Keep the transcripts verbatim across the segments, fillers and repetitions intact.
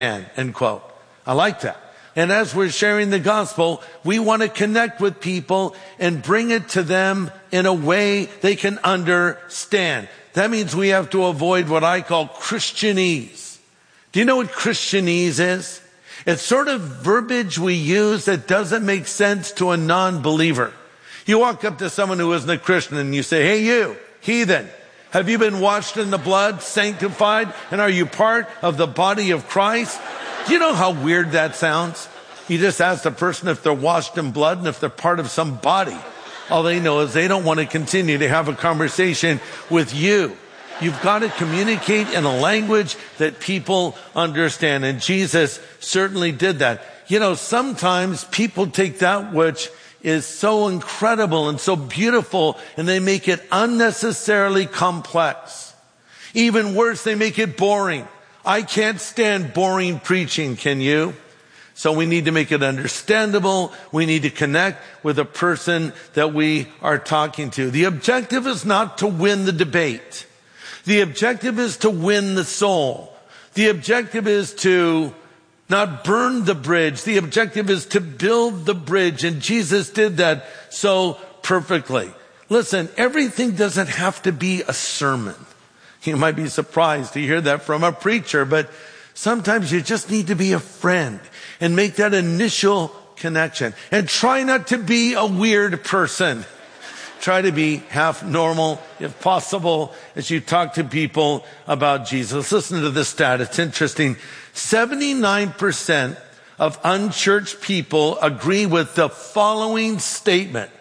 end quote. I like that. And as we're sharing the gospel, we want to connect with people and bring it to them in a way they can understand. That means we have to avoid what I call Christianese. Do you know what Christianese is? It's sort of verbiage we use that doesn't make sense to a non-believer. You walk up to someone who isn't a Christian and you say, hey, you, heathen, have you been washed in the blood, sanctified, and are you part of the body of Christ? Do you know how weird that sounds? You just ask the person if they're washed in blood and if they're part of some body. All they know is they don't want to continue to have a conversation with you. You've got to communicate in a language that people understand. And Jesus certainly did that. You know, sometimes people take that which is so incredible and so beautiful and they make it unnecessarily complex. Even worse, they make it boring. I can't stand boring preaching, can you? So we need to make it understandable. We need to connect with the person that we are talking to. The objective is not to win the debate. The objective is to win the soul. The objective is to not burn the bridge. The objective is to build the bridge. And Jesus did that so perfectly. Listen, everything doesn't have to be a sermon. You might be surprised to hear that from a preacher, but sometimes you just need to be a friend and make that initial connection. And try not to be a weird person. Try to be half normal, if possible, as you talk to people about Jesus. Listen to this stat. It's interesting. seventy-nine percent of unchurched people agree with the following statement.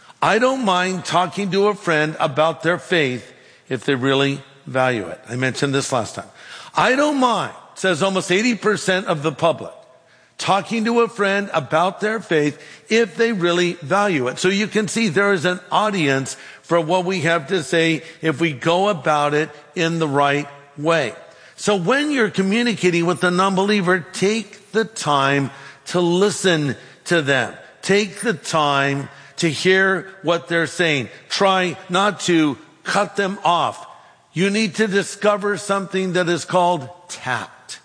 I don't mind talking to a friend about their faith if they really value it. I mentioned this last time. I don't mind, says almost eighty percent of the public, talking to a friend about their faith if they really value it. So you can see there is an audience for what we have to say if we go about it in the right way. So when you're communicating with a non-believer, take the time to listen to them. Take the time to hear what they're saying. Try not to cut them off. You need to discover something that is called tact.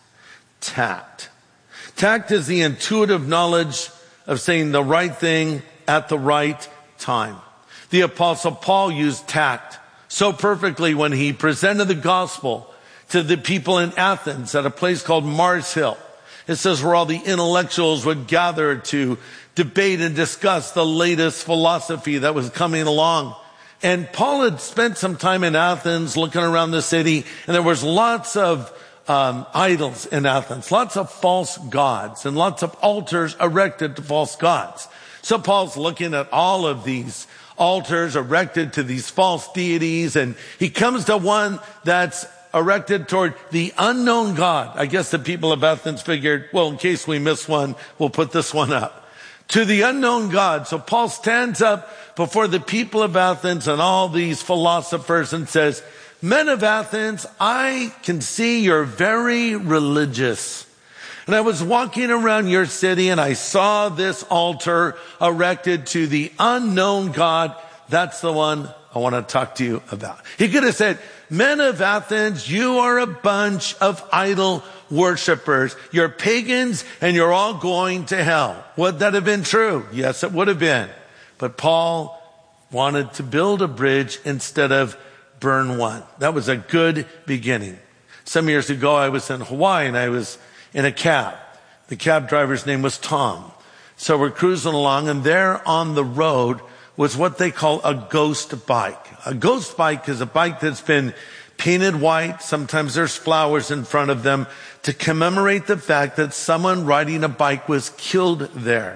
Tact. Tact is the intuitive knowledge of saying the right thing at the right time. The Apostle Paul used tact so perfectly when he presented the gospel to the people in Athens at a place called Mars Hill. It says where all the intellectuals would gather to debate and discuss the latest philosophy that was coming along. And Paul had spent some time in Athens looking around the city, and there was lots of um, idols in Athens, lots of false gods, and lots of altars erected to false gods. So Paul's looking at all of these altars erected to these false deities, and he comes to one that's erected toward the unknown God. I guess the people of Athens figured, well, in case we miss one, we'll put this one up. To the unknown God. So Paul stands up before the people of Athens and all these philosophers and says, men of Athens, I can see you're very religious. And I was walking around your city and I saw this altar erected to the unknown God. That's the one I want to talk to you about. He could have said, men of Athens, you are a bunch of idol worshipers. You're pagans and you're all going to hell. Would that have been true? Yes, it would have been. But Paul wanted to build a bridge instead of burn one. That was a good beginning. Some years ago, I was in Hawaii and I was in a cab. The cab driver's name was Tom. So we're cruising along, and there on the road was what they call a ghost bike. A ghost bike is a bike that's been painted white. Sometimes there's flowers in front of them to commemorate the fact that someone riding a bike was killed there.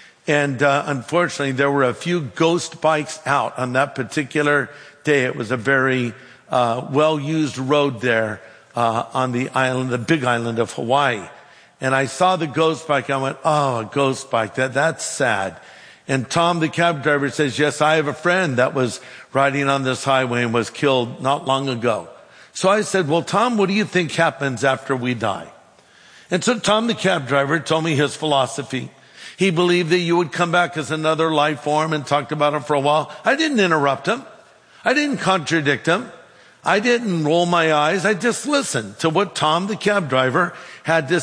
And uh, unfortunately, there were a few ghost bikes out on that particular day. It was a very uh, well-used road there uh, on the island, the big island of Hawaii. And I saw the ghost bike. I went, oh, a ghost bike. That that's sad. And Tom, the cab driver, says, yes, I have a friend that was riding on this highway and was killed not long ago. So I said, well, Tom, what do you think happens after we die? And so Tom, the cab driver, told me his philosophy. He believed that you would come back as another life form and talked about it for a while. I didn't interrupt him. I didn't contradict him. I didn't roll my eyes. I just listened to what Tom, the cab driver, had to